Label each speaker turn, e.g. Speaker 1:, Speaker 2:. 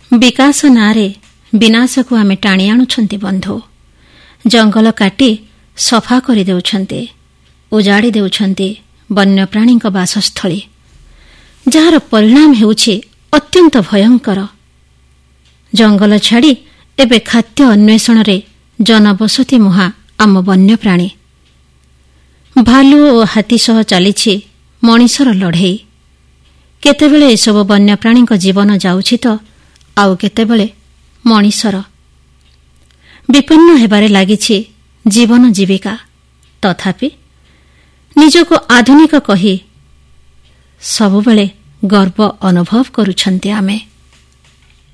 Speaker 1: ବିକାଶ ନାଁରେ ବିନାଶକୁ ଆମେ ଟାଣି ଆଣୁଛନ୍ତି ବନ୍ଧୁ। ଜଙ୍ଗଲ କାଟି ସଫା କରିଦେଉଛନ୍ତି, ଉଜାଡ଼ି ଦେଉଛନ୍ତି ବନ୍ୟପ୍ରାଣୀଙ୍କ ବାସସ୍ଥଳୀ, ଯାହାର ପରିଣାମ ହେଉଛି ଅତ୍ୟନ୍ତ ଭୟଙ୍କର। ଜଙ୍ଗଲ ଛାଡ଼ି ଏବେ ଖାଦ୍ୟ ଅନ୍ୱେଷଣରେ ଜନବସତି ମୁହାଁ ଆମ ବନ୍ୟପ୍ରାଣୀ। ଭାଲୁ ଓ ହାତୀ ସହ ଚାଲିଛି ମଣିଷର ଲଢ଼େଇ। କେତେବେଳେ ଏସବୁ ବନ୍ୟପ୍ରାଣୀଙ୍କ ଜୀବନ ଯାଉଛି ତ ଆଉ କେତେବେଳେ ମଣିଷର। ବିପନ୍ନ ହେବାରେ ଲାଗିଛି ଜୀବନ ଜୀବିକା। ତଥାପି ନିଜକୁ ଆଧୁନିକ କହି ସବୁବେଳେ ଗର୍ବ ଅନୁଭବ କରୁଛନ୍ତି ଆମେ।